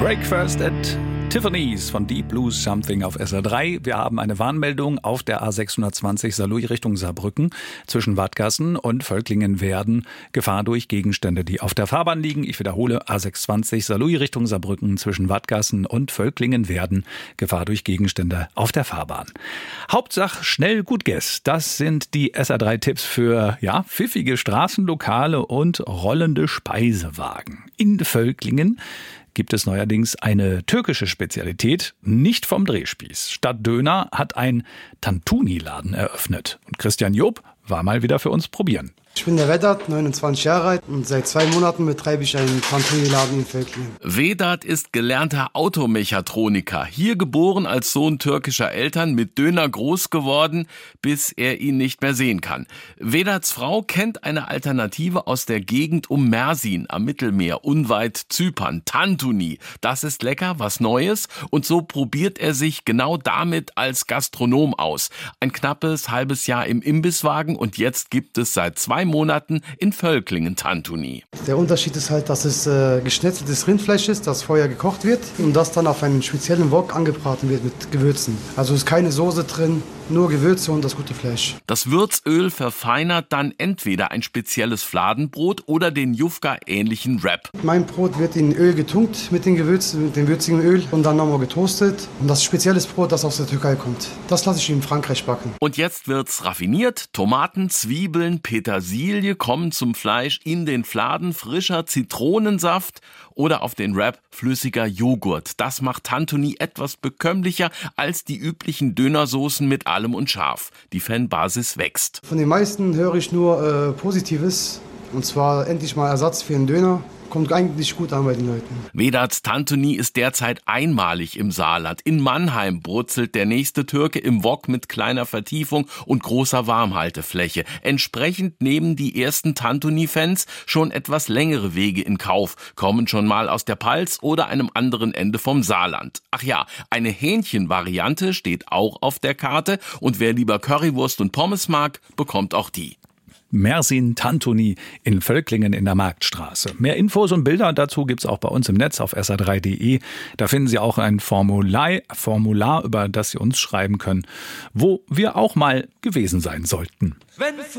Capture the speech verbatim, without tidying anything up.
Breakfast at Tiffany's von Deep Blue Something auf S R drei. Wir haben eine Warnmeldung auf der A sechshundertzwanzig Saarlouis Richtung Saarbrücken zwischen Wadgassen und Völklingen-Werden. Gefahr durch Gegenstände, die auf der Fahrbahn liegen. Ich wiederhole, A sechshundertzwanzig Saarlouis Richtung Saarbrücken zwischen Wadgassen und Völklingen-Werden. Gefahr durch Gegenstände auf der Fahrbahn. Hauptsache schnell gut guess. Das sind die S R drei Tipps für ja pfiffige Straßenlokale und rollende Speisewagen. In Völklingen gibt es neuerdings eine türkische Spezialität, nicht vom Drehspieß. Statt Döner hat ein Tantuni-Laden eröffnet. Und Christian Job war mal wieder für uns probieren. Ich bin der Vedat, neunundzwanzig Jahre alt und seit zwei Monaten betreibe ich einen Tantuni-Laden in Völklingen. Vedat ist gelernter Automechatroniker, hier geboren als Sohn türkischer Eltern, mit Döner groß geworden, bis er ihn nicht mehr sehen kann. Vedats Frau kennt eine Alternative aus der Gegend um Mersin am Mittelmeer, unweit Zypern, Tantuni. Das ist lecker, was Neues, und so probiert er sich genau damit als Gastronom aus. Ein knappes halbes Jahr im Imbisswagen und jetzt gibt es seit zwei Monaten in Völklingen Tantuni. Der Unterschied ist halt, dass es äh, geschnetzeltes Rindfleisch ist, das vorher gekocht wird und das dann auf einen speziellen Wok angebraten wird mit Gewürzen. Also ist keine Soße drin, nur Gewürze und das gute Fleisch. Das Würzöl verfeinert dann entweder ein spezielles Fladenbrot oder den Jufka-ähnlichen Wrap. Mein Brot wird in Öl getunkt mit den Gewürzen, mit dem würzigen Öl und dann nochmal getoastet. Und das ist spezielles Brot, das aus der Türkei kommt. Das lasse ich in Frankreich backen. Und jetzt wird's raffiniert. Tomaten, Zwiebeln, Petersilie kommen zum Fleisch, in den Fladen frischer Zitronensaft oder auf den Wrap flüssiger Joghurt. Das macht Tantuni etwas bekömmlicher als die üblichen Dönersoßen mit allem und scharf. Die Fanbasis wächst. Von den meisten höre ich nur äh, Positives. Und zwar endlich mal Ersatz für einen Döner. Kommt eigentlich gut an bei den Leuten. Vedats Tantuni ist derzeit einmalig im Saarland. In Mannheim brutzelt der nächste Türke im Wok mit kleiner Vertiefung und großer Warmhaltefläche. Entsprechend nehmen die ersten Tantuni-Fans schon etwas längere Wege in Kauf, kommen schon mal aus der Palz oder einem anderen Ende vom Saarland. Ach ja, eine Hähnchenvariante steht auch auf der Karte und wer lieber Currywurst und Pommes mag, bekommt auch die. Mersin Tantuni in Völklingen in der Marktstraße. Mehr Infos und Bilder dazu gibt's auch bei uns im Netz auf S R drei Punkt de. Da finden Sie auch ein Formular, Formular, über das Sie uns schreiben können, wo wir auch mal gewesen sein sollten. Wenn